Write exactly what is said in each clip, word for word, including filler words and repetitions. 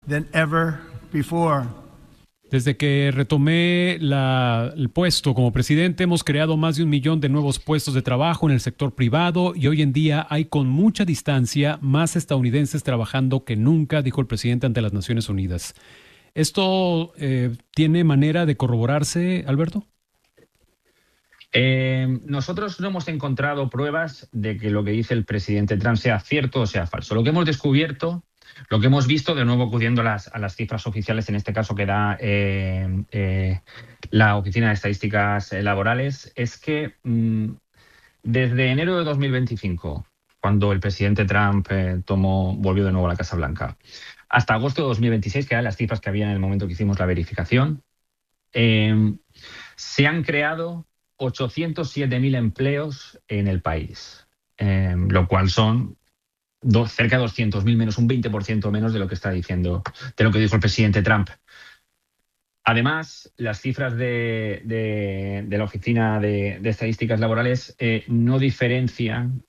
than ever before. Desde que retomé la, el puesto como presidente, hemos creado más de un millón de nuevos puestos de trabajo en el sector privado y hoy en día hay con mucha distancia más estadounidenses trabajando que nunca, dijo el presidente ante las Naciones Unidas. ¿Esto eh, tiene manera de corroborarse, Alberto? Eh, nosotros no hemos encontrado pruebas de que lo que dice el presidente Trump sea cierto o sea falso. Lo que hemos descubierto, lo que hemos visto, de nuevo acudiendo a las, a las cifras oficiales, en este caso que da eh, eh, la Oficina de Estadísticas Laborales, es que mmm, desde enero de dos mil veinticinco, cuando el presidente Trump eh, tomó, volvió de nuevo a la Casa Blanca, hasta agosto de dos mil veintiséis, que eran las cifras que había en el momento que hicimos la verificación, eh, se han creado ochocientos siete mil empleos en el país, eh, lo cual son dos, cerca de doscientos mil menos, un veinte por ciento menos de lo que está diciendo, de lo que dijo el presidente Trump. Además, las cifras de, de, de la Oficina de, de Estadísticas Laborales eh, no diferencian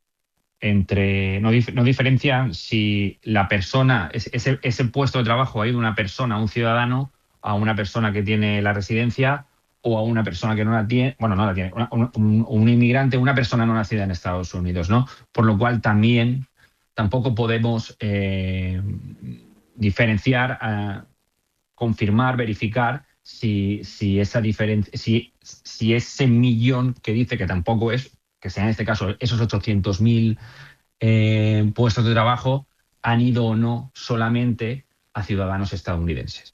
entre no, dif, no diferencian si la persona, ese, ese puesto de trabajo ha ido una persona, un ciudadano, a una persona que tiene la residencia o a una persona que no la tiene, bueno, no la tiene, una, un, un, un inmigrante, una persona no nacida en Estados Unidos, ¿no? Por lo cual también tampoco podemos eh, diferenciar, eh, confirmar, verificar si, si esa diferencia, si, si ese millón que dice que tampoco es, que sea en este caso esos ochocientos mil eh, puestos de trabajo, han ido o no solamente a ciudadanos estadounidenses.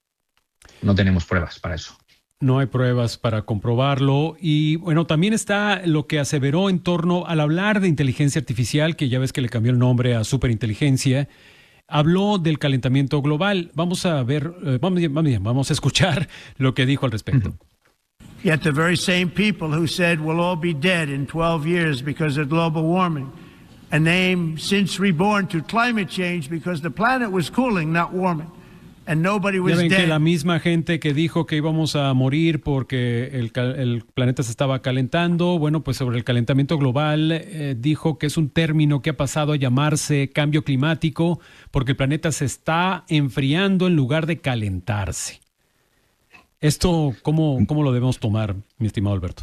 No tenemos pruebas para eso. No hay pruebas para comprobarlo. Y bueno, también está lo que aseveró en torno al hablar de inteligencia artificial, que ya ves que le cambió el nombre a superinteligencia. Habló del calentamiento global. Vamos a ver, eh, vamos, vamos, vamos a escuchar lo que dijo al respecto. Yet the very same people who said we'll all be dead in twelve years because of global warming, and they've since reborn to climate change because the planet was cooling, not warming. And nobody was ya ven dead. Que la misma gente que dijo que íbamos a morir porque el, el planeta se estaba calentando, bueno, pues sobre el calentamiento global eh, dijo que es un término que ha pasado a llamarse cambio climático porque el planeta se está enfriando en lugar de calentarse. ¿Esto cómo, cómo lo debemos tomar, mi estimado Alberto?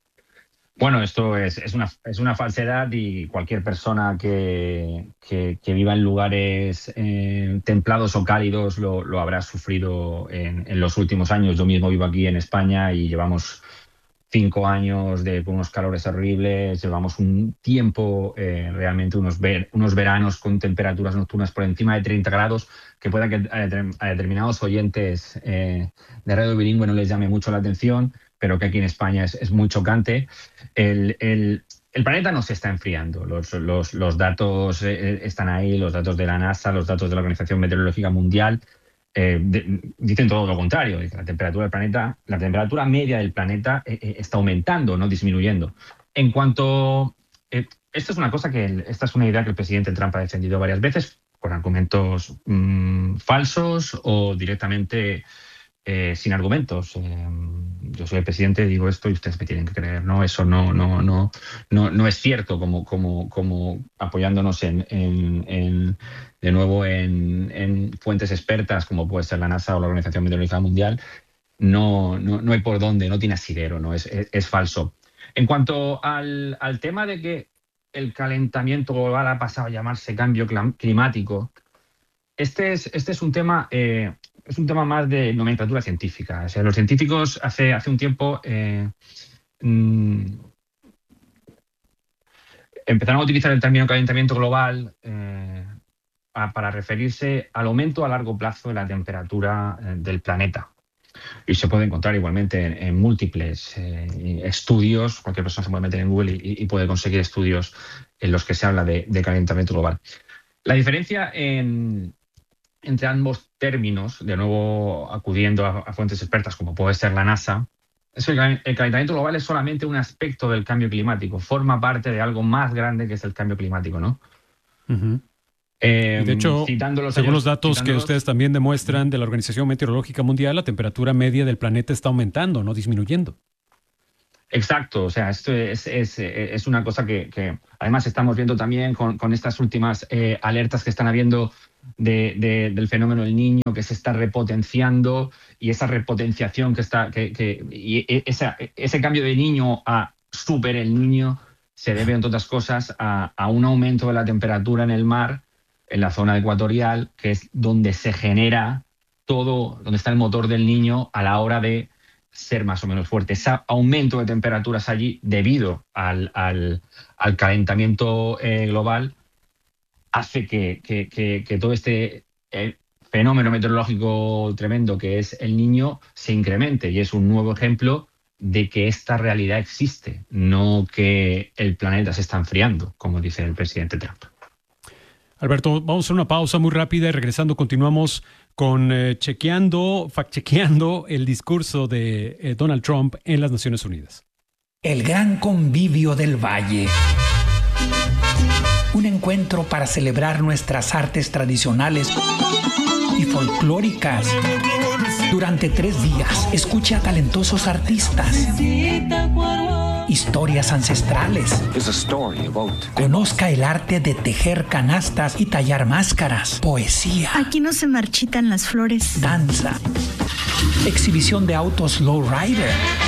Bueno, esto es, es, una, es una falsedad y cualquier persona que, que, que viva en lugares eh, templados o cálidos lo, lo habrá sufrido en, en los últimos años. Yo mismo vivo aquí en España y llevamos cinco años de unos calores horribles, llevamos un tiempo, eh, realmente unos, ver, unos veranos con temperaturas nocturnas por encima de treinta grados, que pueda que a, a determinados oyentes eh, de Radio Bilingüe no les llame mucho la atención, pero que aquí en España es, es muy chocante. El, el, el planeta no se está enfriando. Los, los, los datos eh, están ahí, los datos de la NASA, los datos de la Organización Meteorológica Mundial, eh, de, dicen todo lo contrario. La temperatura del planeta, la temperatura media del planeta eh, eh, está aumentando, no disminuyendo. En cuanto... Eh, esta es una cosa que... El, esta es una idea que el presidente Trump ha defendido varias veces, con argumentos mmm, falsos o directamente... Eh, sin argumentos. Eh, yo soy el presidente, digo esto y ustedes me tienen que creer. No, eso no, no, no, no, no es cierto. Como, como, como apoyándonos en, en, en de nuevo en, en fuentes expertas, como puede ser la NASA o la Organización Meteorológica Mundial, no, no, no hay por dónde, no tiene asidero, no es, es, es falso. En cuanto al, al tema de que el calentamiento global ha pasado a llamarse cambio climático, este es, este es un tema. Eh, Es un tema más de nomenclatura científica. O sea, los científicos hace, hace un tiempo eh, mmm, empezaron a utilizar el término calentamiento global eh, a, para referirse al aumento a largo plazo de la temperatura eh, del planeta. Y se puede encontrar igualmente en, en múltiples eh, estudios. Cualquier persona se puede meter en Google y, y puede conseguir estudios en los que se habla de, de calentamiento global. La diferencia en... entre ambos términos, de nuevo acudiendo a, a fuentes expertas como puede ser la NASA, es que el, el calentamiento global es solamente un aspecto del cambio climático, forma parte de algo más grande que es el cambio climático, ¿no? Uh-huh. Eh, y de hecho, los según años, los datos que ustedes también demuestran de la Organización Meteorológica Mundial, la temperatura media del planeta está aumentando, no disminuyendo. Exacto, o sea, esto es, es, es una cosa que, que además estamos viendo también con, con estas últimas eh, alertas que están habiendo de, de, del fenómeno del niño que se está repotenciando, y esa repotenciación que está, que, que y esa, ese cambio de niño a super el niño se debe, entre otras cosas, a, a un aumento de la temperatura en el mar, en la zona ecuatorial, que es donde se genera todo, donde está el motor del niño a la hora de ser más o menos fuerte. Ese aumento de temperaturas allí, debido al, al, al calentamiento eh, global, hace que, que, que, que todo este eh, fenómeno meteorológico tremendo que es el niño se incremente, y es un nuevo ejemplo de que esta realidad existe, no que el planeta se está enfriando, como dice el presidente Trump. Alberto, vamos a hacer una pausa muy rápida y regresando continuamos con eh, chequeando, fact-chequeando el discurso de eh, Donald Trump en las Naciones Unidas. El Gran Convivio del Valle. Un encuentro para celebrar nuestras artes tradicionales y folclóricas. Durante tres días, escucha a talentosos artistas, historias ancestrales, conozca el arte de tejer canastas y tallar máscaras, poesía. Aquí no se marchitan las flores. Danza, exhibición de autos lowrider,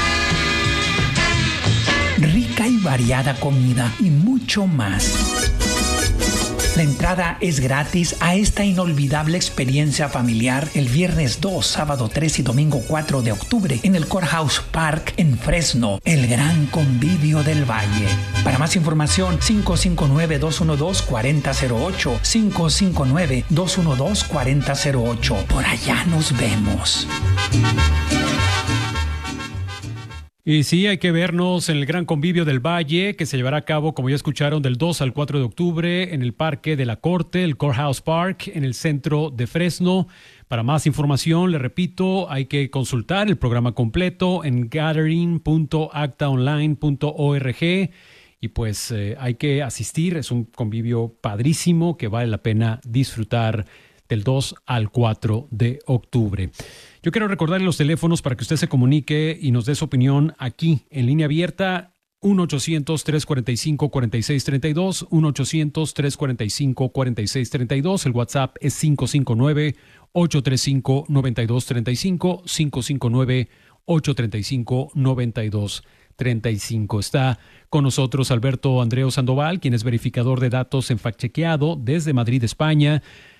rica y variada comida y mucho más. La entrada es gratis a esta inolvidable experiencia familiar el viernes dos, sábado tres y domingo cuatro de octubre en el Courthouse Park en Fresno, el Gran Convivio del Valle. Para más información, cinco cinco nueve, dos uno dos, cuatro cero cero ocho, cinco cinco nueve, dos uno dos, cuatro cero cero ocho. Por allá nos vemos. Y sí, hay que vernos en el Gran Convivio del Valle, que se llevará a cabo, como ya escucharon, del dos al cuatro de octubre en el Parque de la Corte, el Courthouse Park, en el centro de Fresno. Para más información, le repito, hay que consultar el programa completo en gathering punto acta online punto org. Y pues eh, hay que asistir, es un convivio padrísimo que vale la pena disfrutar del dos al cuatro de octubre. Yo quiero recordarle los teléfonos para que usted se comunique y nos dé su opinión aquí en línea abierta. uno ochocientos, tres cuarenta y cinco, cuarenta y seis treinta y dos, uno ochocientos, tres cuarenta y cinco, cuarenta y seis treinta y dos. El WhatsApp es cinco cinco nueve, ocho tres cinco, nueve dos tres cinco, cinco cinco nueve, ocho tres cinco, nueve dos treinta y cinco. Está con nosotros Alberto Andreu Sandoval, quien es verificador de datos en FactChequeado desde Madrid, España,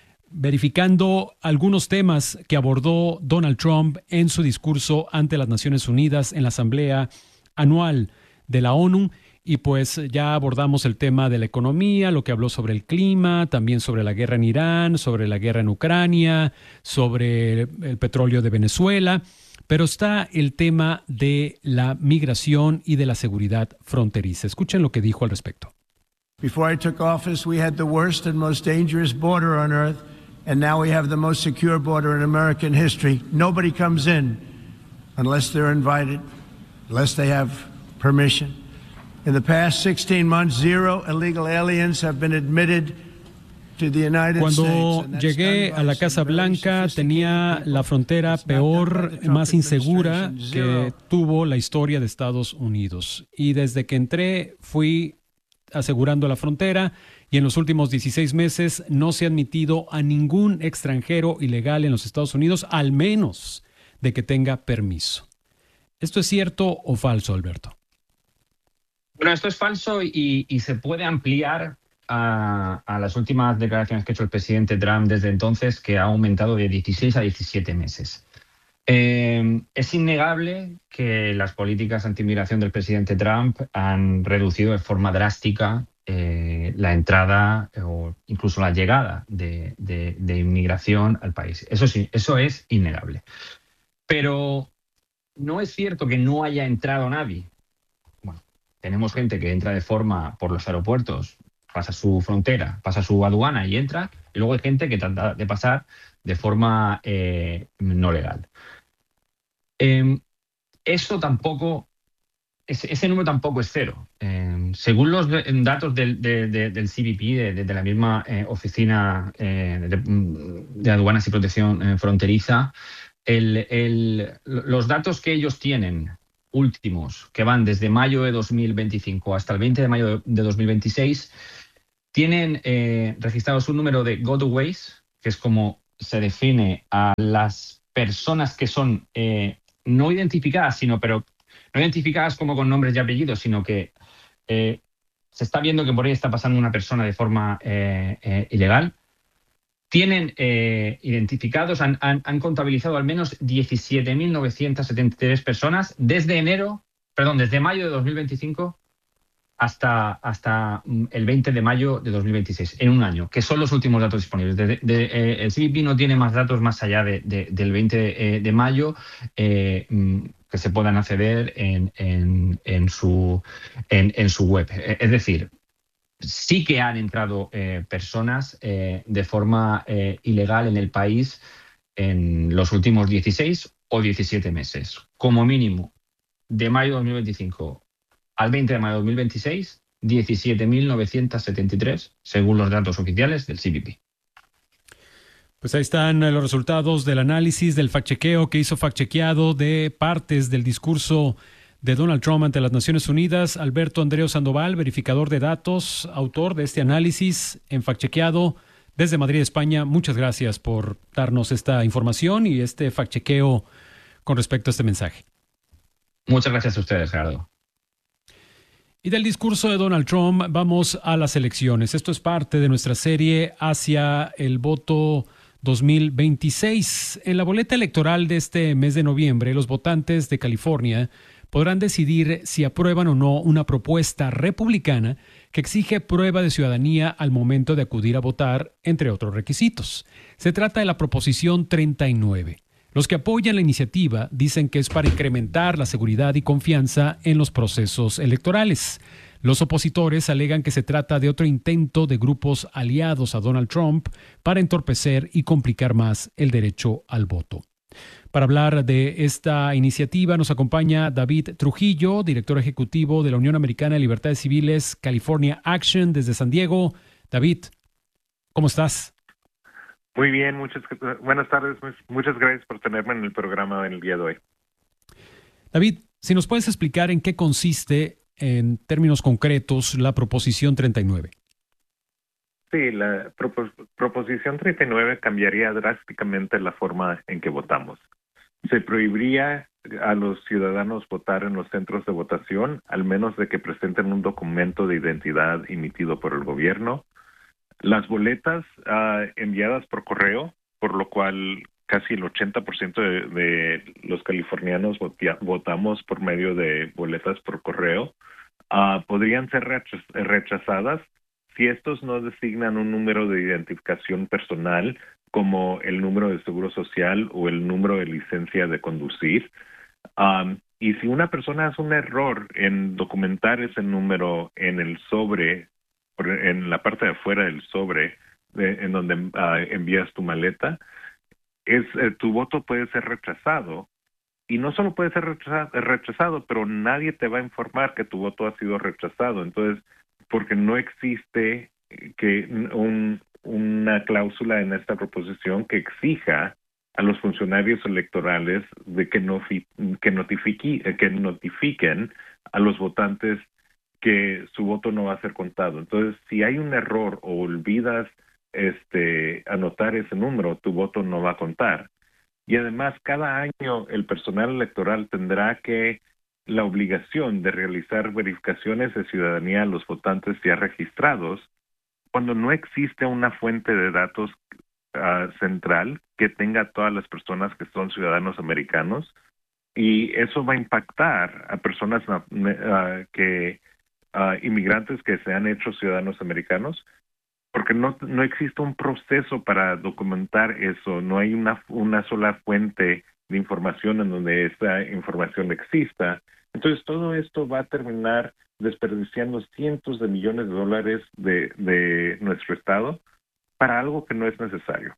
verificando algunos temas que abordó Donald Trump en su discurso ante las Naciones Unidas en la Asamblea Anual de la ONU. Y pues ya abordamos el tema de la economía, lo que habló sobre el clima, también sobre la guerra en Irán, sobre la guerra en Ucrania, sobre el petróleo de Venezuela. Pero está el tema de la migración y de la seguridad fronteriza. Escuchen lo que dijo al respecto. Before I took office, we had the worst and most dangerous border on earth, and now we have the most secure border in American history. Nobody comes in unless they're invited, unless they have permission. In the past sixteen months, zero illegal aliens have been admitted to the United States. Cuando llegué a la Casa Blanca tenía la frontera peor, más insegura que tuvo la historia de Estados Unidos. Y desde que entré fui asegurando la frontera, y en los últimos dieciséis meses no se ha admitido a ningún extranjero ilegal en los Estados Unidos, al menos de que tenga permiso. ¿Esto es cierto o falso, Alberto? Bueno, esto es falso y, y se puede ampliar a, a las últimas declaraciones que ha hecho el presidente Trump desde entonces, que ha aumentado de dieciséis a diecisiete meses. Eh, es innegable que las políticas anti-inmigración del presidente Trump han reducido de forma drástica eh, la entrada o incluso la llegada de, de, de inmigración al país. Eso sí, eso es innegable. Pero no es cierto que no haya entrado nadie. Bueno, tenemos gente que entra de forma por los aeropuertos, pasa su frontera, pasa su aduana y entra, y luego hay gente que trata de pasar de forma eh, no legal. Eh, eso tampoco, ese, ese número tampoco es cero. Eh, según los de, datos del, de, de, del C B P, de, de, de la misma eh, oficina eh, de, de aduanas y protección eh, fronteriza, el, el, los datos que ellos tienen últimos, que van desde mayo de dos mil veinticinco hasta el veinte de mayo de dos mil veintiséis, tienen eh, registrados un número de gotaways que es como se define a las personas que son eh, no identificadas, sino pero no identificadas como con nombres y apellidos, sino que eh, se está viendo que por ahí está pasando una persona de forma eh, eh, ilegal. Tienen eh, identificados, han, han, han contabilizado al menos diecisiete mil novecientas setenta y tres personas desde enero, perdón, desde mayo de dos mil veinticinco hasta, hasta el veinte de mayo de dos mil veintiséis, en un año, que son los últimos datos disponibles. De, de, de, eh, el C B P no tiene más datos más allá de, de, del veinte de, de mayo eh, que se puedan acceder en, en, en, su, en, en su web. Es decir, sí que han entrado eh, personas eh, de forma eh, ilegal en el país en los últimos dieciséis o diecisiete meses. Como mínimo, de mayo de dos mil veinticinco al veinte de mayo de dos mil veintiséis, diecisiete mil novecientas setenta y tres, según los datos oficiales del C B P. Pues ahí están los resultados del análisis, del fact-chequeo que hizo fact-chequeado de partes del discurso de Donald Trump ante las Naciones Unidas. Alberto Andreu Sandoval, verificador de datos, autor de este análisis en fact-chequeado desde Madrid, España. Muchas gracias por darnos esta información y este fact-chequeo con respecto a este mensaje. Muchas gracias a ustedes, Gerardo. Y del discurso de Donald Trump vamos a las elecciones. Esto es parte de nuestra serie hacia el voto dos mil veintiséis. En la boleta electoral de este mes de noviembre, los votantes de California podrán decidir si aprueban o no una propuesta republicana que exige prueba de ciudadanía al momento de acudir a votar, entre otros requisitos. Se trata de la Proposición treinta y nueve. Los que apoyan la iniciativa dicen que es para incrementar la seguridad y confianza en los procesos electorales. Los opositores alegan que se trata de otro intento de grupos aliados a Donald Trump para entorpecer y complicar más el derecho al voto. Para hablar de esta iniciativa nos acompaña David Trujillo, director ejecutivo de la Unión Americana de Libertades Civiles California Action desde San Diego. David, ¿cómo estás? Muy bien, muchas buenas tardes. Muchas gracias por tenerme en el programa en el día de hoy. David, si nos puedes explicar en qué consiste, en términos concretos, la Proposición treinta y nueve. Sí, la propos- Proposición treinta y nueve cambiaría drásticamente la forma en que votamos. Se prohibiría a los ciudadanos votar en los centros de votación, al menos de que presenten un documento de identidad emitido por el gobierno. Las boletas uh, enviadas por correo, por lo cual casi el ochenta por ciento de, de los californianos votia, votamos por medio de boletas por correo, uh, podrían ser rechaz- rechazadas si estos no designan un número de identificación personal como el número de seguro social o el número de licencia de conducir. Um, y si una persona hace un error en documentar ese número en el sobre, en la parte de afuera del sobre, de, en donde uh, envías tu maleta, es eh, tu voto puede ser rechazado. Y no solo puede ser rechazado, rechazado, pero nadie te va a informar que tu voto ha sido rechazado. Entonces, porque no existe que un, una cláusula en esta proposición que exija a los funcionarios electorales de que, no, que, notifique, que notifiquen a los votantes que su voto no va a ser contado. Entonces, si hay un error o olvidas este, anotar ese número, tu voto no va a contar. Y además, cada año el personal electoral tendrá que la obligación de realizar verificaciones de ciudadanía a los votantes ya registrados cuando no existe una fuente de datos uh, central que tenga todas las personas que son ciudadanos americanos, y eso va a impactar a personas uh, que uh, inmigrantes que se han hecho ciudadanos americanos, porque no, no existe un proceso para documentar eso, no hay una, una sola fuente de información en donde esa información exista. Entonces, todo esto va a terminar desperdiciando cientos de millones de dólares de, de nuestro Estado para algo que no es necesario.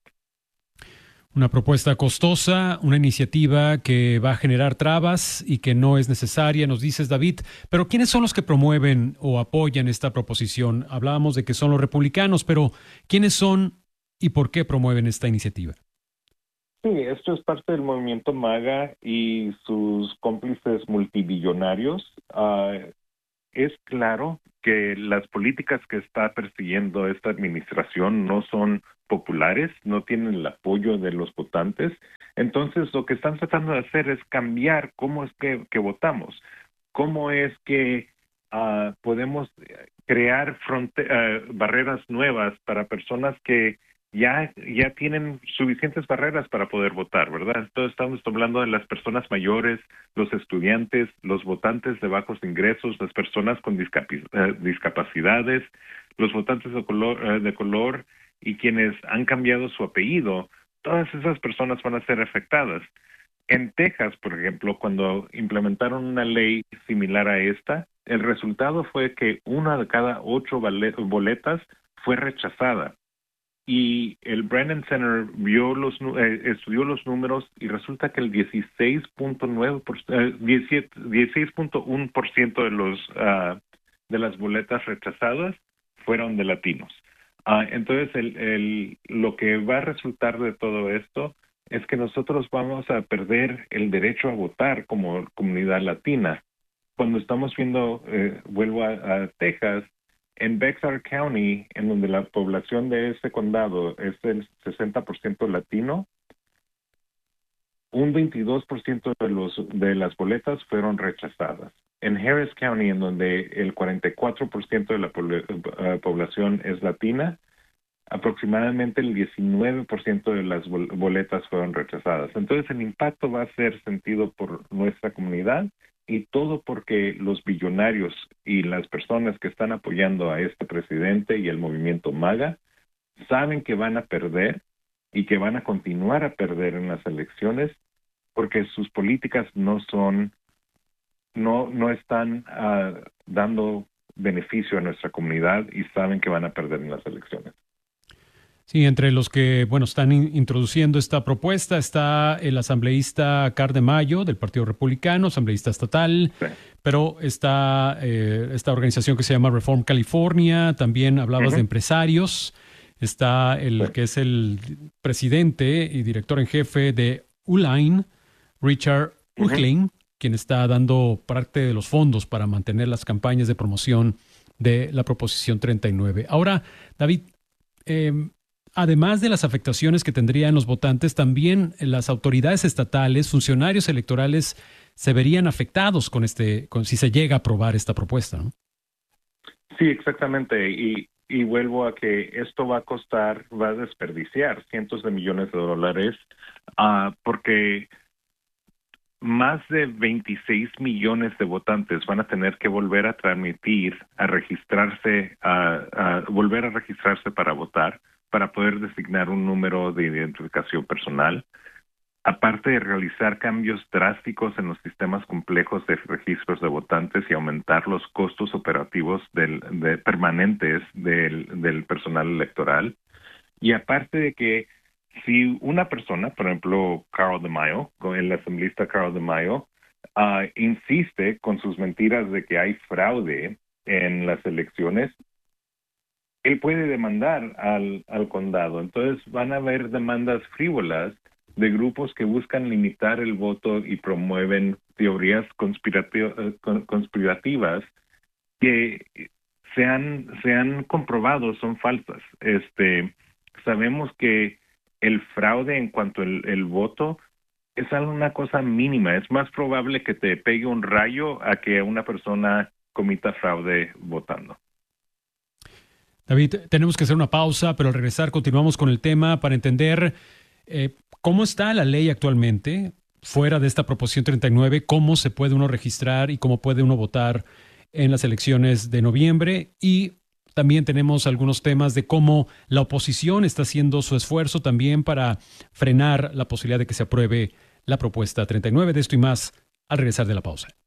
Una propuesta costosa, una iniciativa que va a generar trabas y que no es necesaria, nos dices, David. Pero ¿quiénes son los que promueven o apoyan esta proposición? Hablábamos de que son los republicanos, pero ¿quiénes son y por qué promueven esta iniciativa? Sí, esto es parte del movimiento MAGA y sus cómplices multibillonarios. Uh, es claro que las políticas que está persiguiendo esta administración no son populares, no tienen el apoyo de los votantes. Entonces, lo que están tratando de hacer es cambiar cómo es que, que votamos, cómo es que uh, podemos crear fronte- uh, barreras nuevas para personas que ya, ya tienen suficientes barreras para poder votar, ¿verdad? Entonces estamos hablando de las personas mayores, los estudiantes, los votantes de bajos ingresos, las personas con discapi- uh, discapacidades, los votantes de color, uh, de color y quienes han cambiado su apellido. Todas esas personas van a ser afectadas. En Texas, por ejemplo, cuando implementaron una ley similar a esta, el resultado fue que una de cada ocho boletas fue rechazada. Y el Brennan Center vio los, eh, estudió los números y resulta que el dieciséis punto nueve por ciento, eh, dieciséis punto uno por ciento de los uh, de las boletas rechazadas fueron de latinos. Uh, entonces, el, el, lo que va a resultar de todo esto es que nosotros vamos a perder el derecho a votar como comunidad latina. Cuando estamos viendo, eh, vuelvo a, a Texas, en Bexar County, en donde la población de ese condado es del sesenta por ciento latino, un veintidós por ciento de, los, de las boletas fueron rechazadas. En Harris County, en donde el cuarenta y cuatro por ciento de la uh, población es latina, aproximadamente el diecinueve por ciento de las bol- boletas fueron rechazadas. Entonces el impacto va a ser sentido por nuestra comunidad, y todo porque los billonarios y las personas que están apoyando a este presidente y el movimiento MAGA saben que van a perder y que van a continuar a perder en las elecciones porque sus políticas no son, no, no están uh, dando beneficio a nuestra comunidad y saben que van a perder en las elecciones. Sí, entre los que, bueno, están in- introduciendo esta propuesta está el asambleísta Car de Mayo del Partido Republicano, asambleísta estatal, Sí. pero está eh, esta organización que se llama Reform California, también hablabas Uh-huh. de empresarios, está el Sí. que es el presidente y director en jefe de Uline, Richard Uh-huh. Uehling, quien está dando parte de los fondos para mantener las campañas de promoción de la Proposición treinta y nueve. Ahora, David, eh, además de las afectaciones que tendrían los votantes, también las autoridades estatales, funcionarios electorales, se verían afectados con este, con si se llega a aprobar esta propuesta, ¿no? Sí, exactamente. Y, y vuelvo a que esto va a costar, va a desperdiciar cientos de millones de dólares, uh, porque más de veintiséis millones de votantes van a tener que volver a transmitir, a registrarse, a, a volver a registrarse para votar, para poder designar un número de identificación personal, aparte de realizar cambios drásticos en los sistemas complejos de registros de votantes y aumentar los costos operativos del, de, permanentes del, del personal electoral. Y aparte de que si una persona, por ejemplo, Carl de Mayo, el asambleísta Carl de Mayo, uh, insiste con sus mentiras de que hay fraude en las elecciones, él puede demandar al, al condado. Entonces van a haber demandas frívolas de grupos que buscan limitar el voto y promueven teorías conspirati- conspirativas que se han, se han comprobado son falsas. Este, sabemos que el fraude en cuanto al el voto es una cosa mínima. Es más probable que te pegue un rayo a que una persona cometa fraude votando. David, tenemos que hacer una pausa, pero al regresar continuamos con el tema para entender eh, cómo está la ley actualmente, fuera de esta proposición treinta y nueve, cómo se puede uno registrar y cómo puede uno votar en las elecciones de noviembre. Y también tenemos algunos temas de cómo la oposición está haciendo su esfuerzo también para frenar la posibilidad de que se apruebe la propuesta treinta y nueve. De esto y más al regresar de la pausa.